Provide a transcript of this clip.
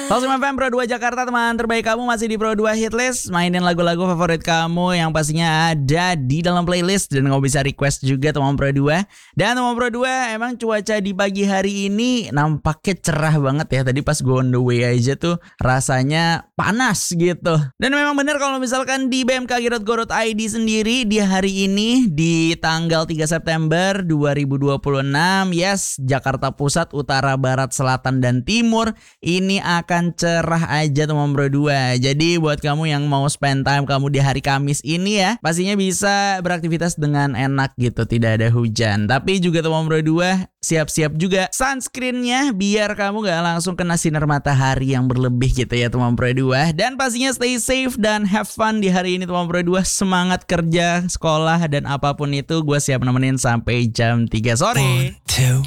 Langsung FM Pro 2 Jakarta, teman terbaik kamu masih di Pro 2 Hitlist. Mainin lagu-lagu favorit kamu yang pastinya ada di dalam playlist. Dan kamu bisa request juga teman Pro 2. Dan teman Pro 2, emang cuaca di pagi hari ini nampaknya cerah banget ya. Tadi pas gue on the way aja tuh rasanya panas gitu. Dan memang benar kalau misalkan di bmkg.go.id sendiri di hari ini di tanggal 3 September 2026, yes, Jakarta Pusat, Utara, Barat, Selatan, dan Timur ini akan cerah aja teman Pro 2. Jadi buat kamu yang mau spend time kamu di hari Kamis ini ya, pastinya bisa beraktivitas dengan enak gitu, tidak ada hujan. Tapi juga teman Pro 2, siap-siap juga sunscreennya biar kamu gak langsung kena sinar matahari yang berlebih gitu ya teman Pro 2. Dan pastinya stay safe dan have fun di hari ini teman Pro 2. Semangat kerja, sekolah, dan apapun itu gue siap nemenin sampai jam 3 sore. 1, 2